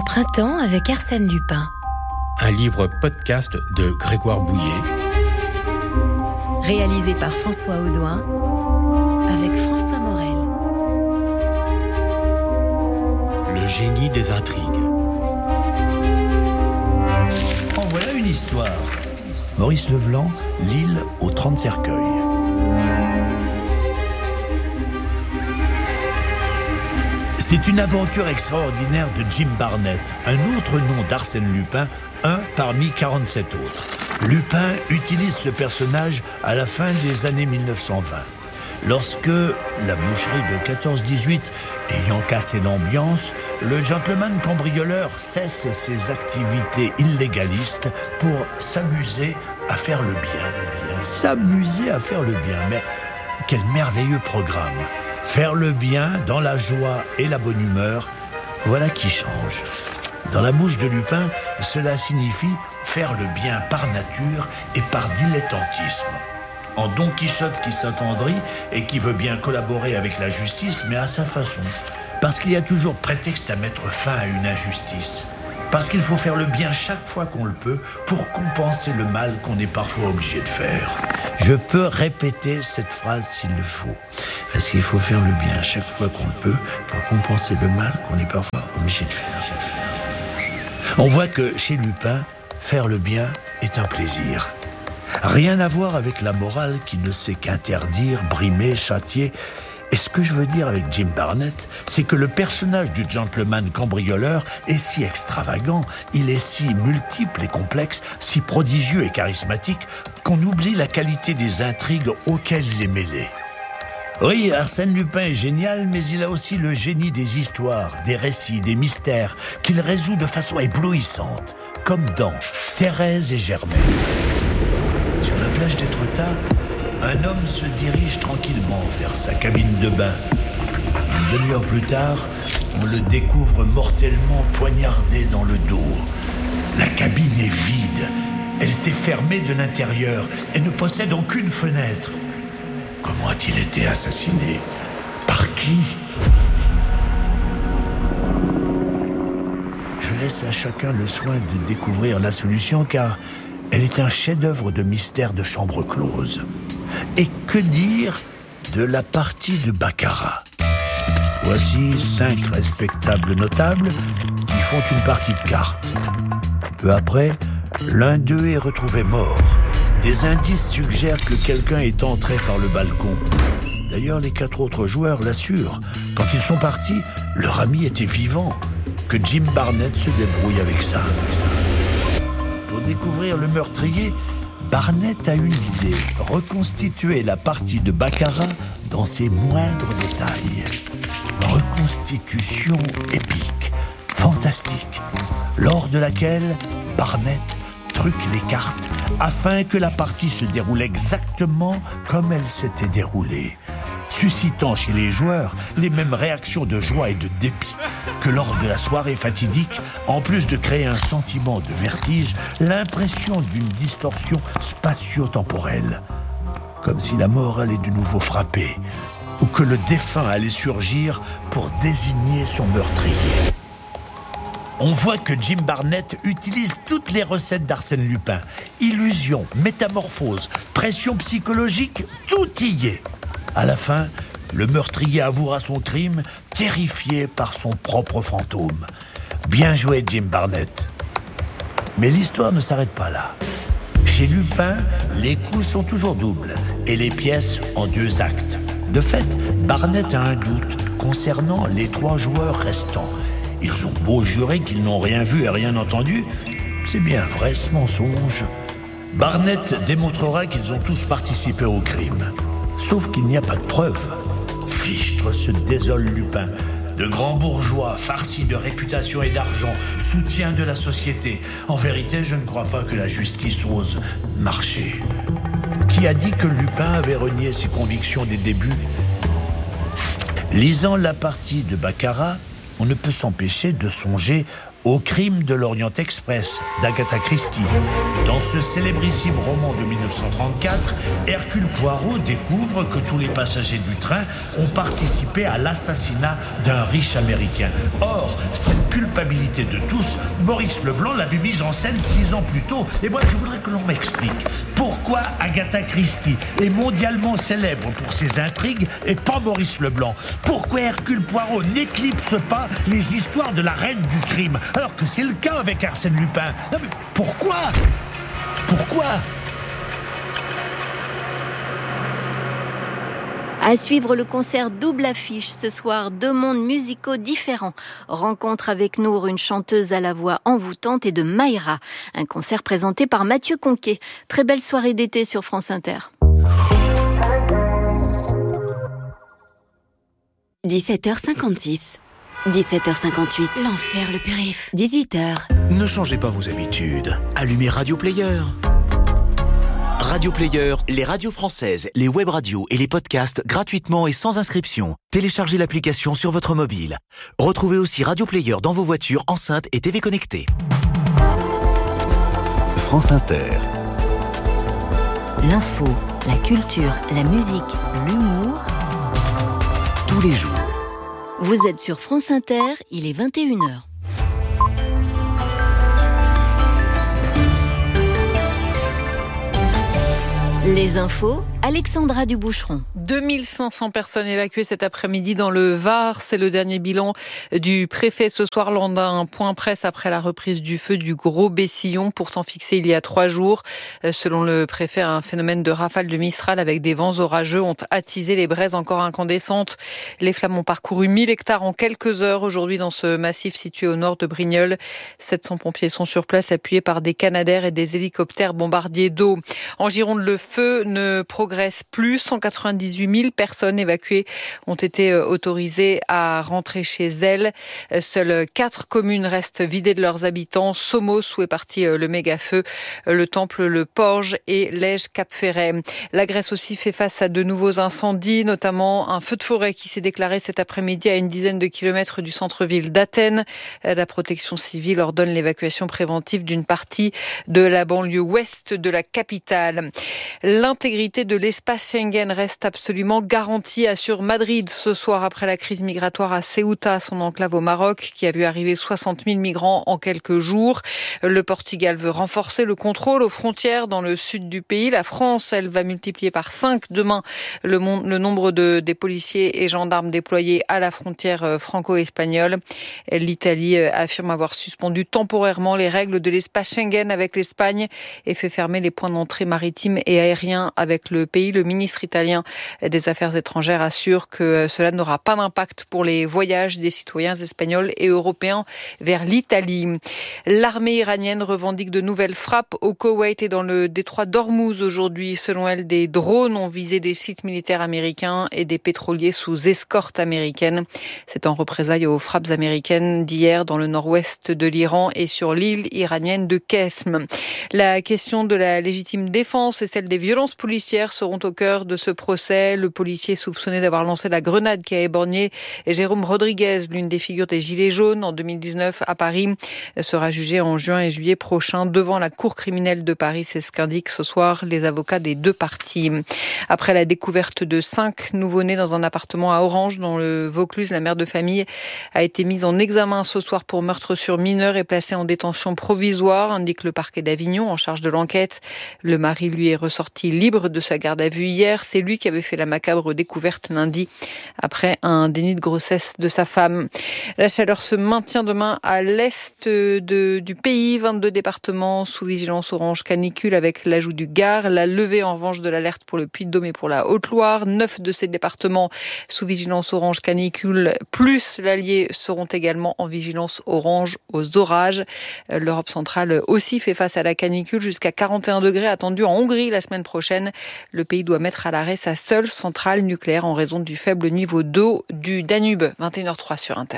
printemps avec Arsène Lupin. Un livre podcast de Grégoire Bouillet. Réalisé par François Audouin avec François Morel. Le génie des intrigues. En voilà une histoire. Maurice Leblanc, L'île aux 30 cercueils. C'est une aventure extraordinaire de Jim Barnett, un autre nom d'Arsène Lupin, un parmi 47 autres. Lupin utilise ce personnage à la fin des années 1920. Lorsque la boucherie de 14-18 ayant cassé l'ambiance, le gentleman cambrioleur cesse ses activités illégalistes pour s'amuser à faire le bien. S'amuser à faire le bien, mais quel merveilleux programme! Faire le bien dans la joie et la bonne humeur, voilà qui change. Dans la bouche de Lupin, cela signifie faire le bien par nature et par dilettantisme. En Don Quichotte qui s'attendrit et qui veut bien collaborer avec la justice, mais à sa façon. Parce qu'il y a toujours prétexte à mettre fin à une injustice. Parce qu'il faut faire le bien chaque fois qu'on le peut pour compenser le mal qu'on est parfois obligé de faire. Je peux répéter cette phrase s'il le faut. Parce qu'il faut faire le bien chaque fois qu'on le peut pour compenser le mal qu'on est parfois obligé de faire. On voit que chez Lupin, faire le bien est un plaisir. Rien à voir avec la morale qui ne sait qu'interdire, brimer, châtier. Et ce que je veux dire avec Jim Barnett, c'est que le personnage du gentleman cambrioleur est si extravagant, il est si multiple et complexe, si prodigieux et charismatique, qu'on oublie la qualité des intrigues auxquelles il est mêlé. Oui, Arsène Lupin est génial, mais il a aussi le génie des histoires, des récits, des mystères, qu'il résout de façon éblouissante, comme dans Thérèse et Germaine. Sur la plage d'Étretat, un homme se dirige tranquillement vers sa cabine de bain. Une demi-heure plus tard, on le découvre mortellement poignardé dans le dos. La cabine est vide. Elle était fermée de l'intérieur et ne possède aucune fenêtre. Comment a-t-il été assassiné? Par qui? Je laisse à chacun le soin de découvrir la solution car elle est un chef-d'œuvre de mystère de chambre close. Et que dire de la partie de baccarat? Voici 5 respectables notables qui font une partie de cartes. Peu après, l'un d'eux est retrouvé mort. Des indices suggèrent que quelqu'un est entré par le balcon. D'ailleurs, les 4 autres joueurs l'assurent. Quand ils sont partis, leur ami était vivant. Que Jim Barnett se débrouille avec ça. Pour découvrir le meurtrier, Barnett a une idée, reconstituer la partie de baccarat dans ses moindres détails. Reconstitution épique, fantastique, lors de laquelle Barnett truque les cartes afin que la partie se déroule exactement comme elle s'était déroulée, suscitant chez les joueurs les mêmes réactions de joie et de dépit que lors de la soirée fatidique, en plus de créer un sentiment de vertige, l'impression d'une distorsion spatio-temporelle, comme si la mort allait de nouveau frapper, ou que le défunt allait surgir pour désigner son meurtrier. On voit que Jim Barnett utilise toutes les recettes d'Arsène Lupin. Illusion, métamorphose, pression psychologique, tout y est. À la fin, le meurtrier avouera son crime, terrifié par son propre fantôme. Bien joué, Jim Barnett. Mais l'histoire ne s'arrête pas là. Chez Lupin, les coups sont toujours doubles et les pièces en 2 actes. De fait, Barnett a un doute concernant les 3 joueurs restants. Ils ont beau jurer qu'ils n'ont rien vu et rien entendu, c'est bien vrai ce mensonge. Barnett démontrera qu'ils ont tous participé au crime. Sauf qu'il n'y a pas de preuves. Fichtre se désole Lupin. De grands bourgeois, farcis de réputation et d'argent, soutien de la société. En vérité, je ne crois pas que la justice ose marcher. Qui a dit que Lupin avait renié ses convictions des débuts? Lisant la partie de baccarat, on ne peut s'empêcher de songer au crime de l'Orient Express d'Agatha Christie. Dans ce célébrissime roman de 1934, Hercule Poirot découvre que tous les passagers du train ont participé à l'assassinat d'un riche Américain. Or, cette culpabilité culpabilité de tous, Maurice Leblanc l'avait mise en scène 6 ans plus tôt. Et moi, je voudrais que l'on m'explique pourquoi Agatha Christie est mondialement célèbre pour ses intrigues et pas Maurice Leblanc. Pourquoi Hercule Poirot n'éclipse pas les histoires de la reine du crime, alors que c'est le cas avec Arsène Lupin. Non mais pourquoi ? À suivre le concert double affiche ce soir, 2 mondes musicaux différents. Rencontre avec Nour, une chanteuse à la voix envoûtante, et de Mayra, un concert présenté par Mathieu Conquet. Très belle soirée d'été sur France Inter. 17h56. 17h58. L'enfer, le périph'. 18h. Ne changez pas vos habitudes. Allumez Radio Player. Radio Player, les radios françaises, les web radios et les podcasts gratuitement et sans inscription. Téléchargez l'application sur votre mobile. Retrouvez aussi Radio Player dans vos voitures, enceintes et TV connectées. France Inter. L'info, la culture, la musique, l'humour. Tous les jours. Vous êtes sur France Inter, il est 21h. Les infos, Alexandra Duboucheron. 2500 personnes évacuées cet après-midi dans le Var. C'est le dernier bilan du préfet ce soir lors d'un point presse après la reprise du feu du Gros Bessillon, pourtant fixé il y a 3 jours. Selon le préfet, un phénomène de rafale de Mistral avec des vents orageux ont attisé les braises encore incandescentes. Les flammes ont parcouru 1000 hectares en quelques heures aujourd'hui dans ce massif situé au nord de Brignoles. 700 pompiers sont sur place, appuyés par des canadaires et des hélicoptères bombardiers d'eau. En Gironde, le feu ne progresse plus. 198 000 personnes évacuées ont été autorisées à rentrer chez elles. Seules 4 communes restent vidées de leurs habitants. Somos, où est parti le méga-feu, le Temple, le Porge et Lège-Cap-Ferret. La Grèce aussi fait face à de nouveaux incendies, notamment un feu de forêt qui s'est déclaré cet après-midi à une dizaine de kilomètres du centre-ville d'Athènes. La protection civile ordonne l'évacuation préventive d'une partie de la banlieue ouest de la capitale. L'intégrité de l'espace Schengen reste absolument garantie, assure Madrid ce soir après la crise migratoire à Ceuta, son enclave au Maroc, qui a vu arriver 60 000 migrants en quelques jours. Le Portugal veut renforcer le contrôle aux frontières dans le sud du pays. La France, elle, va multiplier par 5 demain le nombre des policiers et gendarmes déployés à la frontière franco-espagnole. L'Italie affirme avoir suspendu temporairement les règles de l'espace Schengen avec l'Espagne et fait fermer les points d'entrée maritimes et aériens avec le pays. Le ministre italien des Affaires étrangères assure que cela n'aura pas d'impact pour les voyages des citoyens espagnols et européens vers l'Italie. L'armée iranienne revendique de nouvelles frappes au Koweït et dans le détroit d'Ormuz aujourd'hui. Selon elle, des drones ont visé des sites militaires américains et des pétroliers sous escorte américaine. C'est en représailles aux frappes américaines d'hier dans le nord-ouest de l'Iran et sur l'île iranienne de Qesm. La question de la légitime défense et celle des violences policières seront au cœur de ce procès. Le policier soupçonné d'avoir lancé la grenade qui a éborgné Jérôme Rodriguez, l'une des figures des Gilets jaunes en 2019 à Paris, sera jugé en juin et juillet prochain devant la cour criminelle de Paris. C'est ce qu'indiquent ce soir les avocats des 2 parties. Après la découverte de 5 nouveau-nés dans un appartement à Orange, dans le Vaucluse, la mère de famille a été mise en examen ce soir pour meurtre sur mineur et placée en détention provisoire, indique le parquet d'Avignon en charge de l'enquête. Le mari, lui, est ressorti libre de sa garde à vue hier. C'est lui qui avait fait la macabre découverte lundi après un déni de grossesse de sa femme. La chaleur se maintient demain à l'est du pays. 22 départements sous vigilance orange canicule avec l'ajout du Gard. La levée en revanche de l'alerte pour le Puy-de-Dôme et pour la Haute-Loire. 9 de ces départements sous vigilance orange canicule plus l'Allier seront également en vigilance orange aux orages. L'Europe centrale aussi fait face à la canicule, jusqu'à 41 degrés attendus en Hongrie la semaine prochaine. Le pays doit mettre à l'arrêt sa seule centrale nucléaire en raison du faible niveau d'eau du Danube. 21h03 sur Inter.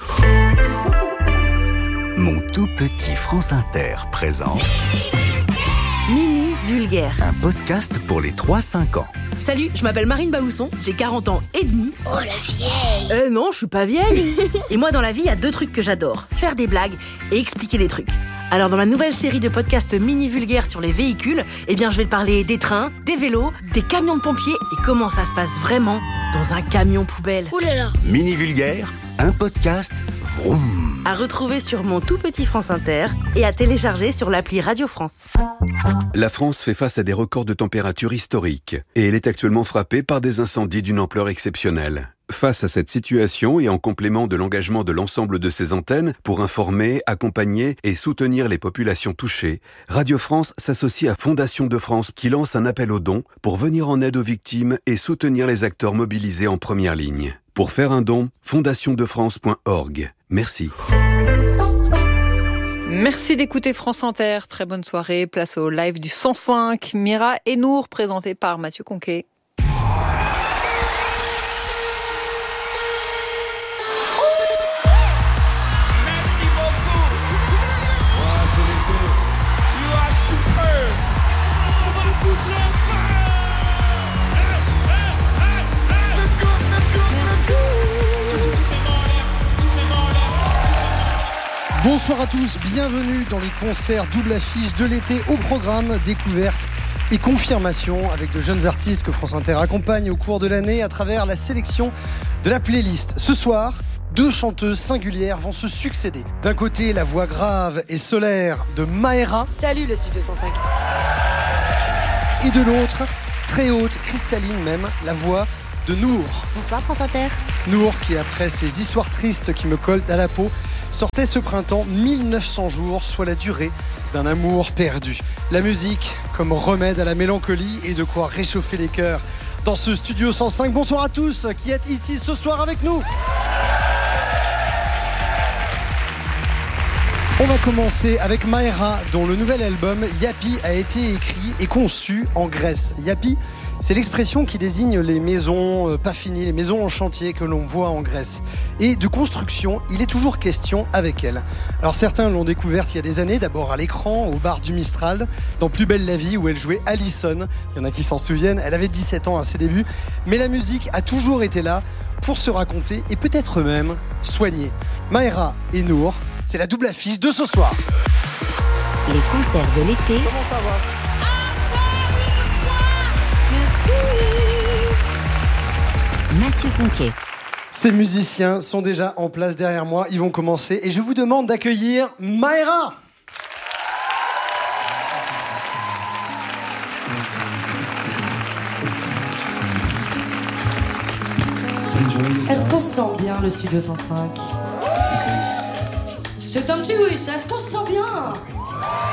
Mon tout petit France Inter présente Mini Vulgaire, un podcast pour les 3-5 ans. Salut, je m'appelle Marine Baousson, j'ai 40 ans et demi. Oh la vieille. Non, je suis pas vieille. Et moi dans la vie, il y a 2 trucs que j'adore, faire des blagues et expliquer des trucs. Alors dans ma nouvelle série de podcasts Mini Vulgaire sur les véhicules, je vais te parler des trains, des vélos, des camions de pompiers et comment ça se passe vraiment dans un camion poubelle. Ouh là là. Mini Vulgaire, Un podcast vroom. À retrouver sur mon tout petit France Inter et à télécharger sur l'appli Radio France. La France fait face à des records de température historiques et elle est actuellement frappée par des incendies d'une ampleur exceptionnelle. Face à cette situation et en complément de l'engagement de l'ensemble de ses antennes pour informer, accompagner et soutenir les populations touchées, Radio France s'associe à Fondation de France qui lance un appel aux dons pour venir en aide aux victimes et soutenir les acteurs mobilisés en première ligne. Pour faire un don, fondationdefrance.org. Merci. Merci d'écouter France Inter. Très bonne soirée. Place au live du 105. Mira et Nour, présenté par Mathieu Conquet. Bonsoir à tous, bienvenue dans les concerts double affiche de l'été au programme découverte et confirmation avec de jeunes artistes que France Inter accompagne au cours de l'année à travers la sélection de la playlist. Ce soir, 2 chanteuses singulières vont se succéder. D'un côté, la voix grave et solaire de Maëra. Salut le Studio 105. Et de l'autre, très haute, cristalline même, la voix de Nour. Bonsoir France Inter. Nour qui, après ces histoires tristes qui me collent à la peau, sortait ce printemps 1900 jours, soit la durée d'un amour perdu. La musique comme remède à la mélancolie et de quoi réchauffer les cœurs. Dans ce Studio 105, bonsoir à tous qui êtes ici ce soir avec nous. On va commencer avec Maëra, dont le nouvel album Yapi a été écrit et conçu en Grèce. Yapi, c'est l'expression qui désigne les maisons pas finies, les maisons en chantier que l'on voit en Grèce. Et de construction, il est toujours question avec elle. Alors certains l'ont découverte il y a des années, d'abord à l'écran, au bar du Mistral, dans Plus belle la vie, où elle jouait Allison. Il y en a qui s'en souviennent, elle avait 17 ans à ses débuts. Mais la musique a toujours été là pour se raconter et peut-être même soigner. Maëra et Nour, c'est la double affiche de ce soir. Les concerts de l'été. Comment ça va ? Mathieu Conquet. Ces musiciens sont déjà en place derrière moi. Ils vont commencer et je vous demande d'accueillir Maëra. Est-ce qu'on se sent bien le Studio 105 C'est un petit oui, est-ce qu'on se sent bien